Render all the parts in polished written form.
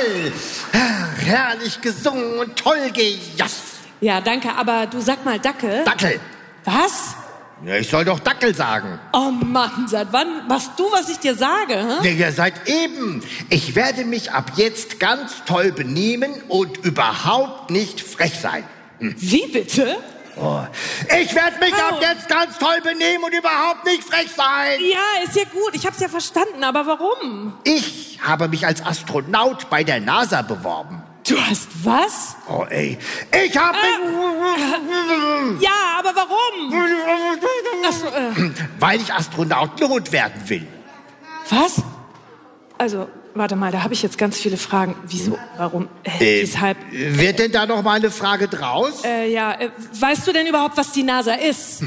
toll. Herrlich gesungen und toll gejasst. Ja, danke, aber du sag mal Dackel. Dackel. Was? Ja, ich soll doch Dackel sagen. Oh Mann, seit wann machst du, was ich dir sage? Hä? Ja, seit eben. Ich werde mich ab jetzt ganz toll benehmen und überhaupt nicht frech sein. Wie bitte? Oh. Ich werde mich ab jetzt ganz toll benehmen und überhaupt nicht frech sein. Ja, ist ja gut. Ich hab's ja verstanden, aber warum? Ich habe mich als Astronaut bei der NASA beworben. Du hast was? Oh, ey. Ich habe mich... Ja, aber warum? Ach so, Weil ich Astronaut Not werden will. Was? Also, warte mal, da habe ich jetzt ganz viele Fragen. Wieso? Warum? Weshalb? Wird denn da noch mal eine Frage draus? Weißt du denn überhaupt, was die NASA ist?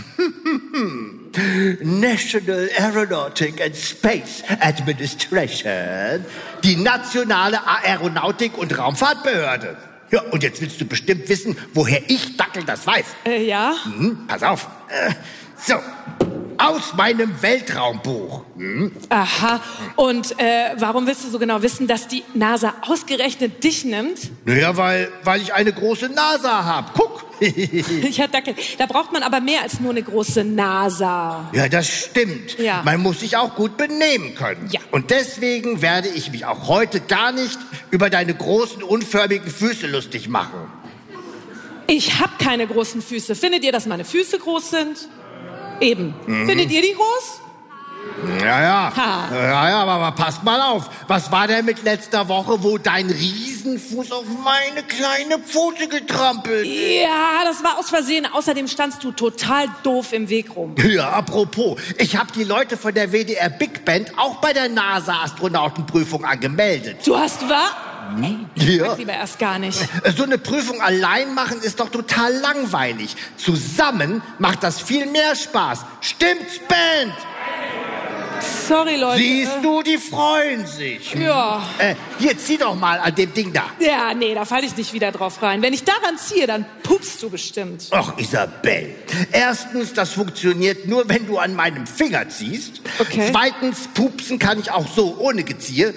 National Aeronautic and Space Administration. Die nationale Aeronautik- und Raumfahrtbehörde. Ja, und jetzt willst du bestimmt wissen, woher ich, Dackel, das weiß. Ja. Pass auf. So, aus meinem Weltraumbuch. Aha. Und warum willst du so genau wissen, dass die NASA ausgerechnet dich nimmt? Naja, weil ich eine große NASA habe. Guck. Ja, Dackel, da braucht man aber mehr als nur eine große NASA. Ja, das stimmt. Ja. Man muss sich auch gut benehmen können. Ja. Und deswegen werde ich mich auch heute gar nicht über deine großen, unförmigen Füße lustig machen. Ich habe keine großen Füße. Findet ihr, dass meine Füße groß sind? Eben. Findet ihr die groß? Ja, Ha. aber passt mal auf. Was war denn mit letzter Woche, wo dein Riesenfuß auf meine kleine Pfote getrampelt ist? Ja, das war aus Versehen. Außerdem standst du total doof im Weg rum. Ja, apropos, ich habe die Leute von der WDR Big Band auch bei der NASA-Astronautenprüfung angemeldet. Du hast was? Ich Ja. mag lieber erst gar nicht. So eine Prüfung allein machen ist doch total langweilig. Zusammen macht das viel mehr Spaß. Stimmt's, Band? Sorry, Leute. Siehst du, die freuen sich. Ja. Hier, zieh doch mal an dem Ding da. Ja, nee, da falle ich nicht wieder drauf rein. Wenn ich daran ziehe, dann pupst du bestimmt. Ach, Isabel. Erstens, das funktioniert nur, wenn du an meinem Finger ziehst. Okay. Zweitens, pupsen kann ich auch so, ohne Geziehe.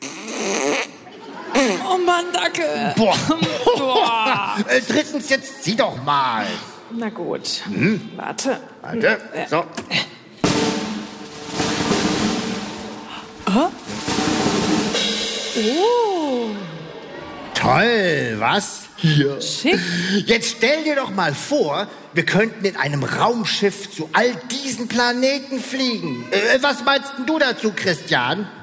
Oh Mann, Dackel. Boah. Boah. Drittens, jetzt zieh doch mal. Na gut. Warte. Warte, so. Oh, Toll, was? Hier. schick. Jetzt stell dir doch mal vor, wir könnten in einem Raumschiff zu all diesen Planeten fliegen. Was meinst denn du dazu, Christian?